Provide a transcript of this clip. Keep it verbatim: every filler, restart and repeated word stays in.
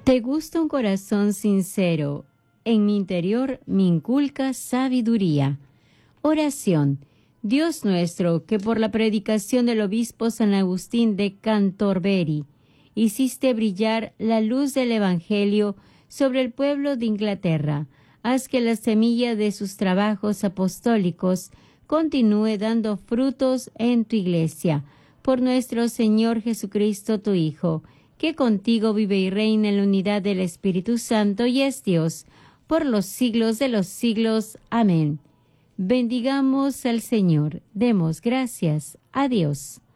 Te gusta un corazón sincero. En mi interior me inculca sabiduría. Oración. Dios nuestro, que por la predicación del obispo San Agustín de Cantorberi hiciste brillar la luz del Evangelio sobre el pueblo de Inglaterra, haz que la semilla de sus trabajos apostólicos continúe dando frutos en tu Iglesia. Por nuestro Señor Jesucristo, tu Hijo, que contigo vive y reina en la unidad del Espíritu Santo y es Dios, por los siglos de los siglos. Amén. Bendigamos al Señor. Demos gracias a Dios.